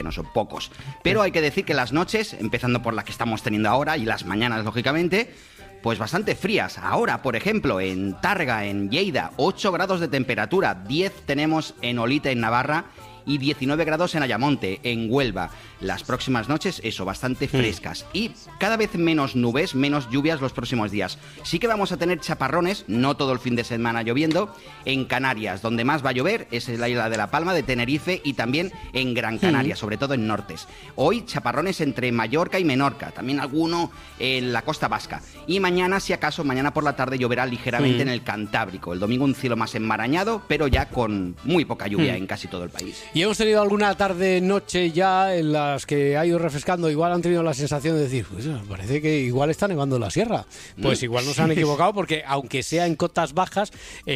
no son pocos. Pero hay que decir que las noches, empezando por la que estamos teniendo ahora, y las mañanas, lógicamente, pues bastante frías. Ahora, por ejemplo, en Tárrega, en Lleida, 8 grados de temperatura, 10 tenemos en Olite, en Navarra, y 19 grados en Ayamonte, en Huelva. Las próximas noches, eso, bastante frescas. Y cada vez menos nubes, menos lluvias los próximos días. Sí que vamos a tener chaparrones, no todo el fin de semana lloviendo, en Canarias. Donde más va a llover es en la isla de La Palma, de Tenerife, y también en Gran Canaria, sobre todo en nortes. Hoy chaparrones entre Mallorca y Menorca, también alguno en la costa vasca. Y mañana, si acaso, mañana por la tarde lloverá ligeramente en el Cantábrico. El domingo un cielo más enmarañado, pero ya con muy poca lluvia en casi todo el país. Y hemos tenido alguna tarde-noche ya en las que ha ido refrescando. Igual han tenido la sensación de decir, pues parece que igual está nevando en la sierra. Pues igual nos han equivocado, porque aunque sea en cotas bajas,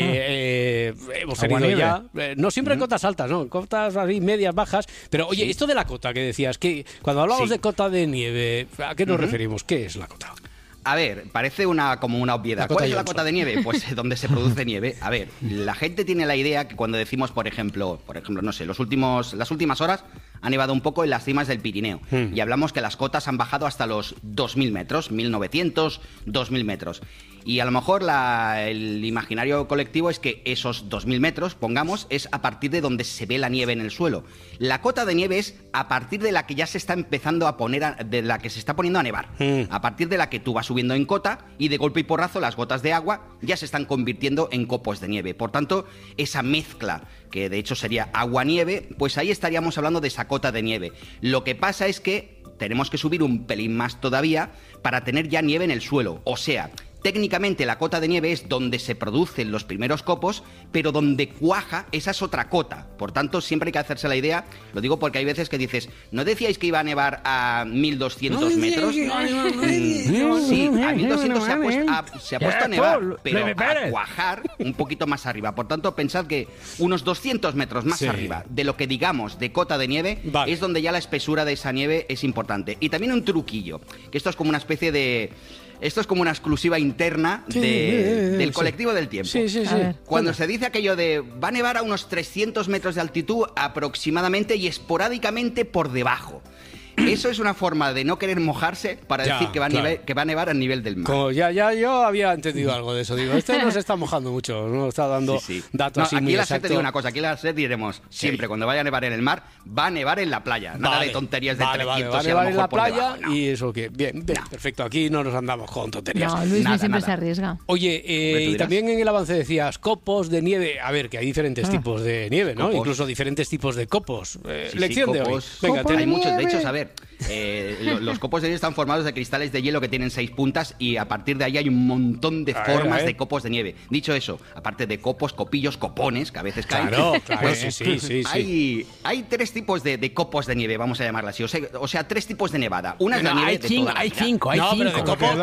hemos tenido ya... no siempre en cotas altas, ¿no? En cotas así, medias, bajas. Pero oye, esto de la cota que decías, que cuando hablamos de cota de nieve, ¿a qué nos referimos? ¿Qué es la cota? A ver, parece como una obviedad. ¿Cuál es la cota de nieve? Pues donde se produce nieve. A ver, la gente tiene la idea que cuando decimos, por ejemplo, no sé, las últimas horas ha nevado un poco en las cimas del Pirineo. Y hablamos que las cotas han bajado hasta los 2.000 metros, 1.900, 2.000 metros. Y a lo mejor el imaginario colectivo es que esos 2.000 metros, pongamos, es a partir de donde se ve la nieve en el suelo. La cota de nieve es a partir de la que ya se está empezando a poner, de la que se está poniendo a nevar. A partir de la que tú vas subiendo en cota y de golpe y porrazo las gotas de agua ya se están convirtiendo en copos de nieve. Por tanto, esa mezcla, que de hecho sería agua-nieve, pues ahí estaríamos hablando de esa cota de nieve. Lo que pasa es que tenemos que subir un pelín más todavía para tener ya nieve en el suelo. O sea, técnicamente la cota de nieve es donde se producen los primeros copos, pero donde cuaja, esa es otra cota. Por tanto, siempre hay que hacerse la idea, lo digo porque hay veces que dices, ¿no decíais que iba a nevar a 1.200 metros? Sí, a 1.200 se ha puesto a nevar, pero a cuajar un poquito más arriba. Por tanto, pensad que unos 200 metros más arriba de lo que digamos de cota de nieve es donde ya la espesura de esa nieve es importante. Y también un truquillo, que esto es como una especie de... Esto es como una exclusiva interna del colectivo del tiempo. Cuando se dice aquello de va a nevar a unos 300 metros de altitud aproximadamente y esporádicamente por debajo. Eso es una forma de no querer mojarse para decir que va a nevar al nivel del mar. Yo había entendido algo de eso. Digo, no se está mojando mucho, no está dando datos así muy exactos. Aquí en la SER te digo una cosa, aquí en la SER diremos siempre, cuando vaya a nevar en el mar, va a nevar en la playa. Nada de tonterías de 300 va a nevar en la playa debajo, y eso que... Bien, perfecto, aquí no nos andamos con tonterías. No, Luis siempre se arriesga. Oye, y también en el avance decías, copos de nieve. A ver, que hay diferentes tipos de nieve, ¿no? Copos. Incluso diferentes tipos de copos. Lección de hoy. Venga, hay muchos, de hecho, a ver... los copos de nieve están formados de cristales de hielo que tienen 6 puntas y a partir de ahí hay un montón de formas de copos de nieve. Dicho eso, aparte de copos, copillos, copones, que a veces caen, pues hay 3 tipos de copos de nieve, vamos a llamarla así. O sea, 3 tipos de nevada. Una es la nieve de toda la vida. Hay 5.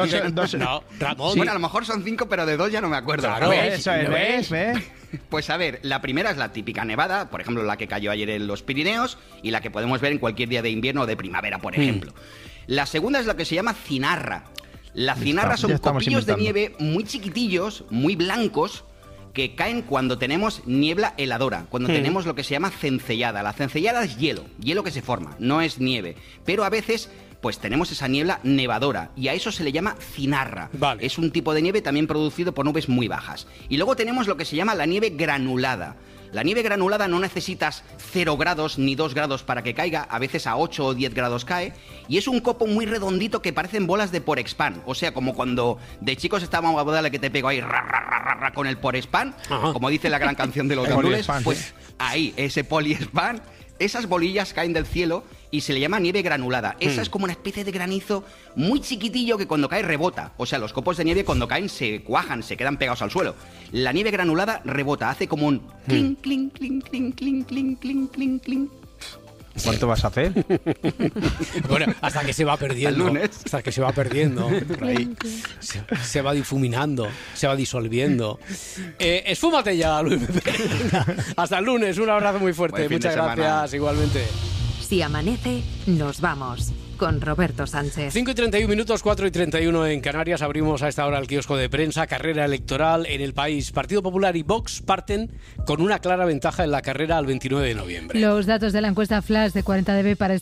Ramón. Bueno, a lo mejor son 5, pero de 2 ya no me acuerdo. Claro, ¿ves? Pues a ver, la primera es la típica nevada, por ejemplo, la que cayó ayer en los Pirineos y la que podemos ver en cualquier día de invierno o de primavera, por ejemplo. La segunda es la que se llama cinarra. La cinarra son copillos de nieve muy chiquitillos, muy blancos, que caen cuando tenemos niebla heladora, cuando tenemos lo que se llama cencellada. La cencellada es hielo que se forma, no es nieve, pero a veces... pues tenemos esa niebla nevadora y a eso se le llama cinarra. Es un tipo de nieve también producido por nubes muy bajas. Y luego tenemos lo que se llama la nieve granulada. La nieve granulada no necesitas 0 grados ni 2 grados para que caiga, a veces a 8 o 10 grados cae, y es un copo muy redondito que parecen bolas de Porexpan, o sea, como cuando de chicos estábamos a bodarle que te pego ahí con el Porexpan, como dice la gran canción de los gandules, pues ahí, ese poliespan, esas bolillas caen del cielo y se le llama nieve granulada. Esa es como una especie de granizo muy chiquitillo que cuando cae rebota. O sea, los copos de nieve cuando caen se cuajan, se quedan pegados al suelo. La nieve granulada rebota, hace como un clink, clink, clink, clink, clink, clink, clink, clink, clink. ¿Cuánto vas a hacer? Bueno, hasta que se va perdiendo. Hasta que se va perdiendo. Por ahí. Se va difuminando, se va disolviendo. Esfúmate ya, Luis. Hasta el lunes, un abrazo muy fuerte. Muchas gracias, igualmente. Si amanece, nos vamos. con Roberto Sánchez. 5:31, 4:31 en Canarias. Abrimos a esta hora el kiosco de prensa. Carrera electoral en el país. Partido Popular y Vox parten con una clara ventaja en la carrera al 29 de noviembre. Los datos de la encuesta Flash de 40dB para